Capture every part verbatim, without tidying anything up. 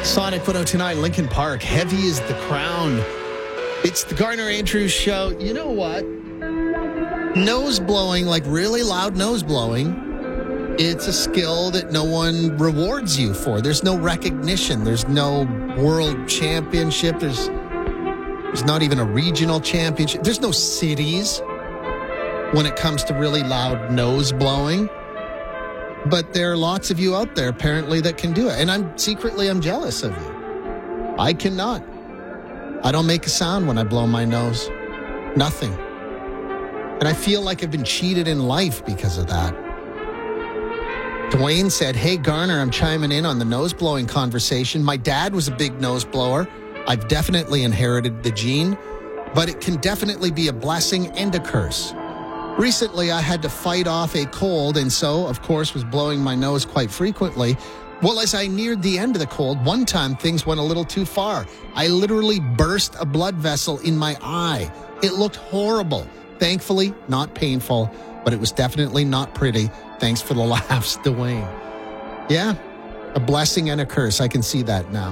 Sonic one oh two point nine, Lincoln Park. Heavy is the crown. It's the Garner Andrews Show. You know what? Nose blowing, like really loud nose blowing, it's a skill that no one rewards you for. There's no recognition. There's no world championship. There's, there's not even a regional championship. There's no cities when it comes to really loud nose blowing. But there are lots of you out there, apparently, that can do it. And I'm secretly, I'm jealous of you. I cannot. I don't make a sound when I blow my nose. Nothing. And I feel like I've been cheated in life because of that. Dwayne said, hey, Garner, I'm chiming in on the nose blowing conversation. My dad was a big nose blower. I've definitely inherited the gene, but it can definitely be a blessing and a curse. Recently, I had to fight off a cold, and so, of course, was blowing my nose quite frequently. Well, as I neared the end of the cold, one time things went a little too far. I literally burst a blood vessel in my eye. It looked horrible. Thankfully, not painful, but it was definitely not pretty. Thanks for the laughs, Dwayne. Yeah, a blessing and a curse. I can see that now.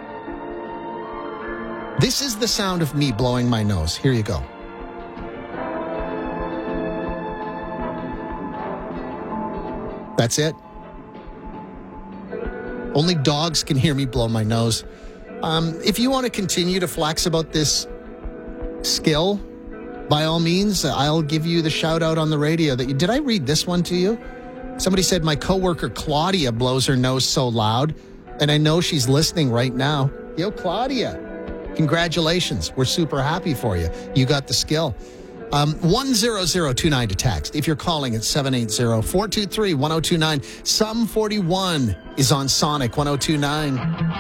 This is the sound of me blowing my nose. Here you go. That's it. Only dogs can hear me blow my nose. Um, if you want to continue to flex about this skill, by all means, I'll give you the shout out on the radio. That you, did I read this one to you? Somebody said my coworker Claudia blows her nose so loud, and I know she's listening right now. Yo, Claudia, congratulations. We're super happy for you. You got the skill. Um, one zero zero two nine to text. If you're calling, it's seven eight zero, four two three, one zero two nine. Sum forty-one is on Sonic one oh two point nine.